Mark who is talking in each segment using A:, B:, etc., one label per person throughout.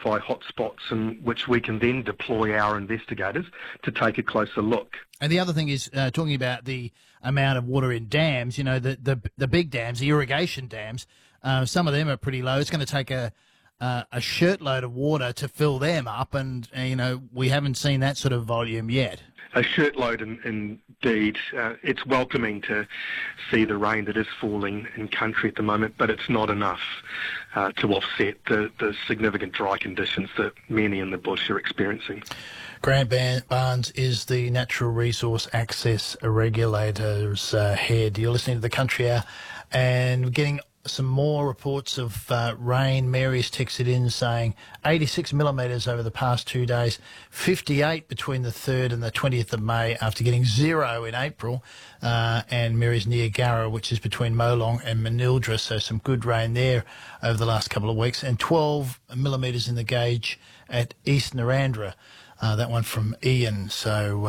A: identify hotspots in which we can then deploy our investigators to take a closer look.
B: And the other thing is talking about the amount of water in dams, the big dams, the irrigation dams, some of them are pretty low. It's going to take a shirtload of water to fill them up, and we haven't seen that sort of volume yet.
A: A shirtload indeed. It's welcoming to see the rain that is falling in country at the moment, but it's not enough to offset the significant dry conditions that many in the bush are experiencing.
B: Grant Barnes is the Natural Resource Access Regulator's head. You're listening to The Country Hour, and we're getting some more reports of rain. Mary's texted in saying 86 millimetres over the past 2 days, 58 between the 3rd and the 20th of May after getting 0 in April. And Mary's near Garra, which is between Molong and Manildra, so some good rain there over the last couple of weeks. And 12 millimetres in the gauge at East Narrandera. That one from Ian. So,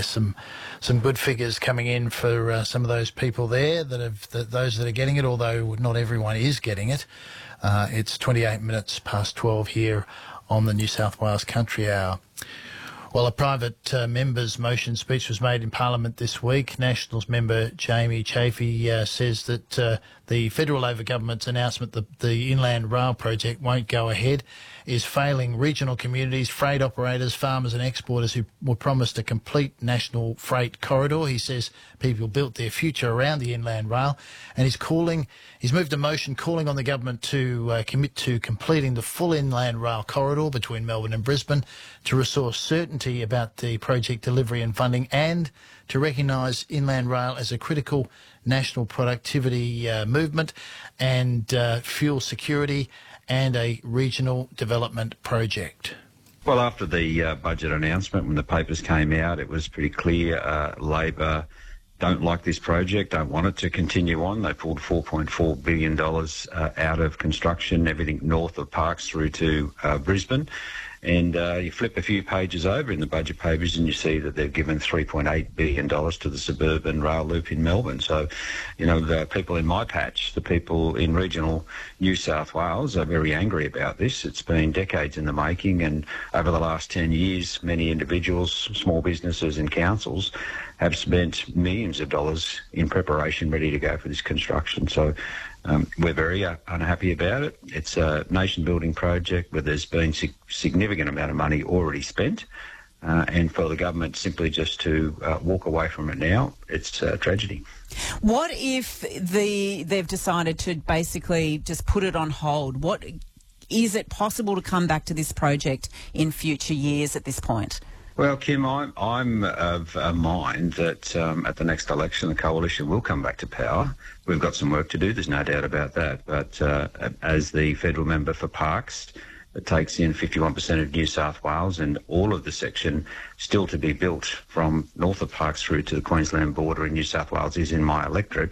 B: some good figures coming in for some of those people there those that are getting it, although not everyone is getting it. It's 28 minutes past 12 here on the New South Wales Country Hour. Well, a private member's motion speech was made in Parliament this week. Nationals member Jamie Chaffey says that the federal Labor government's announcement that the Inland Rail project won't go ahead is failing regional communities, freight operators, farmers and exporters who were promised a complete national freight corridor. He says people built their future around the Inland Rail, and he's moved a motion calling on the government to commit to completing the full Inland Rail corridor between Melbourne and Brisbane, to restore certainty about the project delivery and funding, and to recognise Inland Rail as a critical national productivity movement and fuel security and a regional development project.
C: Well, after the budget announcement, when the papers came out, it was pretty clear Labor don't like this project, don't want it to continue on. They pulled $4.4 billion out of construction, everything north of Parkes through to Brisbane. And you flip a few pages over in the budget papers and you see that they've given $3.8 billion to the suburban rail loop in Melbourne. So, the people in my patch, the people in regional New South Wales are very angry about this. It's been decades in the making, and over the last 10 years, many individuals, small businesses and councils have spent millions of dollars in preparation ready to go for this construction. So we're very unhappy about it. It's a nation-building project where there's been significant amount of money already spent, and for the government simply just to walk away from it now, it's a tragedy.
D: What if they've decided to basically just put it on hold? Is it possible to come back to this project in future years at this point?
C: Well, Kim, I'm of a mind that at the next election, the coalition will come back to power. We've got some work to do, there's no doubt about that. But as the federal member for Parkes, that takes in 51% of New South Wales, and all of the section still to be built from north of Parkes through to the Queensland border in New South Wales is in my electorate.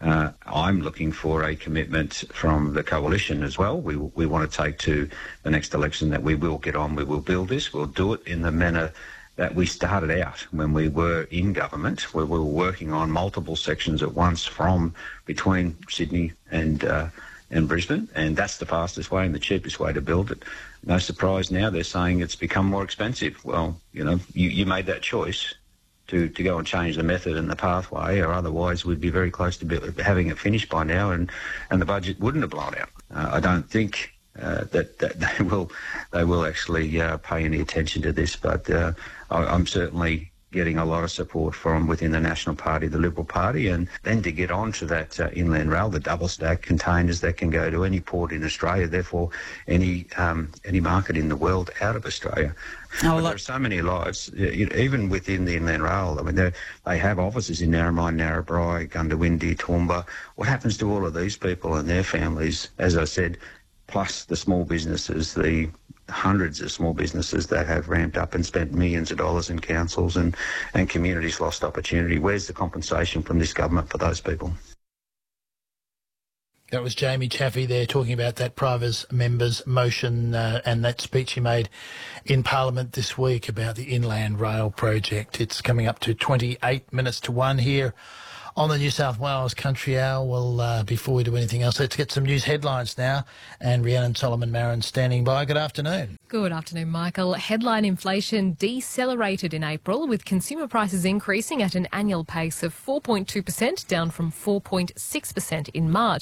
C: I'm looking for a commitment from the coalition as well. We want to take to the next election that we will get on, we will build this, we'll do it in the manner that we started out when we were in government, where we were working on multiple sections at once from between Sydney and Brisbane, and that's the fastest way and the cheapest way to build it. No surprise now they're saying it's become more expensive. Well, you made that choice to go and change the method and the pathway, or otherwise we'd be very close to having it finished by now, and the budget wouldn't have blown out. I don't think that they will actually pay any attention to this, but I'm certainly getting a lot of support from within the National Party, the Liberal Party, and then to get on to that Inland Rail, the double stack containers that can go to any port in Australia, therefore any market in the world out of Australia. But there are so many lives, even within the Inland Rail. I mean, they have offices in Narromine, Narrabri, Gundawindi, Toowoomba. What happens to all of these people and their families, as I said, plus the small businesses, the hundreds of small businesses that have ramped up and spent millions of dollars in councils, and communities lost opportunity? Where's the compensation from this government for those people?
B: That was Jamie Chaffey there talking about that private member's motion and that speech he made in Parliament this week about the Inland Rail project. It's coming up to 28 minutes to 1 here On the New South Wales Country Hour, well, before we do anything else, let's get some news headlines now. And Rhiannon Solomon-Marin standing by. Good afternoon.
E: Good afternoon, Michael. Headline inflation decelerated in April, with consumer prices increasing at an annual pace of 4.2%, down from 4.6% in March.